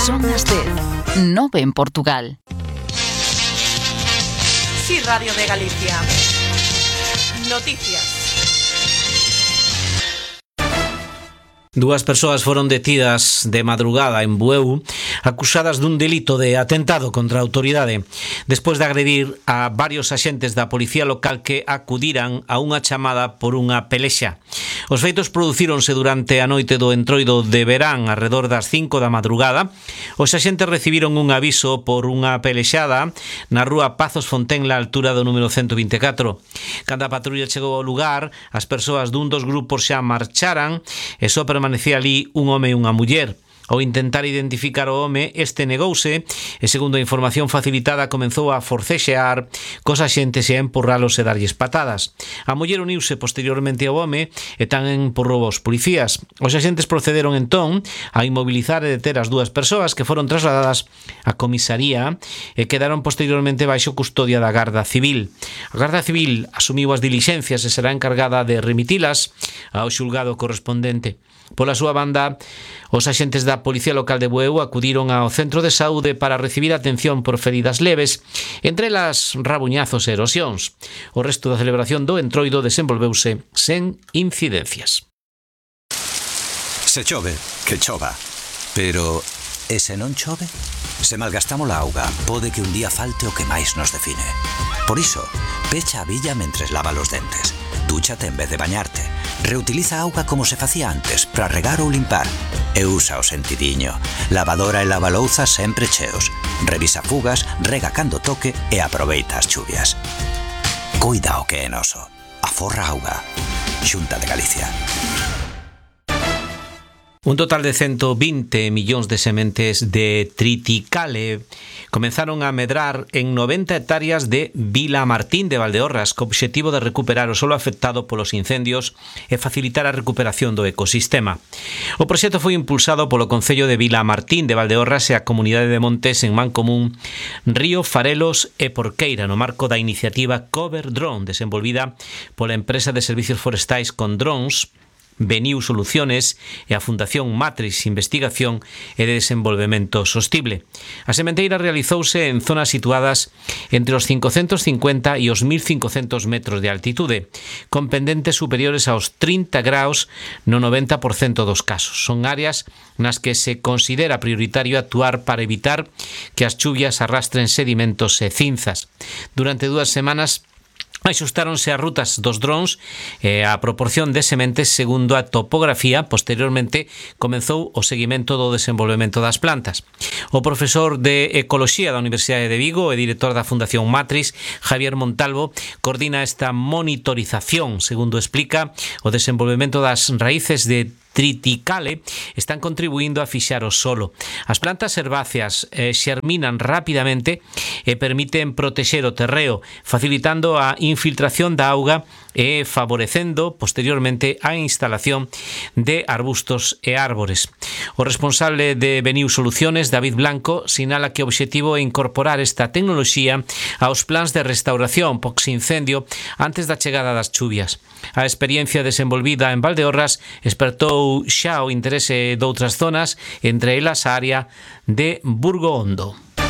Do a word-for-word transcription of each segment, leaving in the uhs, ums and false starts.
Son as dez, nove en Portugal. Sí, Radio de Galicia. Noticias. Dúas persoas foron detidas de madrugada en Bueu acusadas dun delito de atentado contra a autoridade despois de agredir a varios axentes da policía local que acudiran a unha chamada por unha pelexa. Os feitos producíronse durante a noite do entroido de verán arredor das cinco da madrugada. Os axentes recibiron un aviso por unha pelexada na rúa Pazos Fontenla, a altura do número ciento vinte e catro. Cando a patrulla chegou ao lugar, as persoas dun dos grupos xa marcharan e só permanecía ali un home e unha muller. Ao intentar identificar o home, este negouse e, segundo a información facilitada, comenzou a forcexear cos axentes e a empurralos e darlles patadas. A muller uniuse posteriormente ao home e tamén empurrou aos policías. Os axentes procederon entón a inmobilizar e deter as dúas persoas que foron trasladadas á comisaría e quedaron posteriormente baixo custodia da Garda Civil. A Garda Civil asumiu as dilixencias e será encargada de remitilas ao xulgado correspondente. Pola súa banda, os axentes da Policía Local de Bueu acudiron ao centro de saúde para recibir atención por feridas leves, entre elas rabuñazos e erosións. O resto da celebración do entroido desenvolveuse sen incidencias. Se chove, que chova. Pero, e se non chove? Se malgastamos a auga, pode que un día falte o que máis nos define. Por iso, pecha a billa mentres lava os dentes. Dúchate en vez de bañarte. Reutiliza a auga como se facía antes para regar ou limpar. E usa o sentidiño. Lavadora e lavalouzas sempre cheos. Revisa fugas, rega cando toque e aproveita as chuvias. Cuida o que é noso. Aforra auga. Xunta de Galicia. Un total de ciento vinte millóns de sementes de triticale comenzaron a medrar en noventa hectáreas de Vilamartín de Valdeorras co obxectivo de recuperar o solo afectado polos incendios e facilitar a recuperación do ecosistema. O proxecto foi impulsado polo Concello de Vilamartín de Valdeorras e a Comunidade de Montes en Mancomún, Río, Farelos e Porqueira no marco da iniciativa Cover Drone desenvolvida pola empresa de servicios forestais con drones Beniu Soluciones e a Fundación Matrix Investigación e de Desenvolvemento Sostible. A sementeira realizouse en zonas situadas entre os cincocentos cincuenta e os mil cincocentos metros de altitude, con pendentes superiores aos trinta graus no noventa por cento dos casos. Son áreas nas que se considera prioritario actuar para evitar que as chuvias arrastren sedimentos e cinzas. Durante dúas semanas axustáronse as rutas dos drones e a proporción de sementes segundo a topografía. Posteriormente comenzou o seguimento do desenvolvemento das plantas. O profesor de Ecoloxía da Universidade de Vigo e director da Fundación Matrix, Javier Montalvo, coordina esta monitorización. Segundo explica, o desenvolvemento das raíces de triticale están contribuindo a fixar o solo. As plantas herbáceas eh, xerminan rapidamente e permiten protexer o terreo, facilitando a infiltración da auga e favorecendo posteriormente a instalación de arbustos e árbores. O responsable de Beniu Soluciones, David Blanco, sinala que o obxectivo é incorporar esta tecnoloxía aos plans de restauración post-incendio antes da chegada das chuvias. A experiencia desenvolvida en Valdeorras espertou xa o interese doutras zonas, entre elas a área de Burgohondo.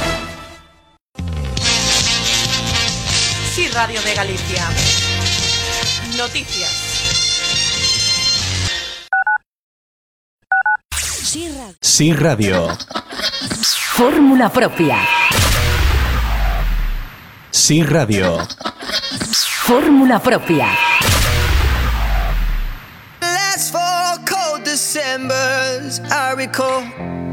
Sí, Radio de Galicia. Noticias. Sí, Radio. Fórmula propia. Sí, Radio. Fórmula propia. Last four cold Decembers I recall.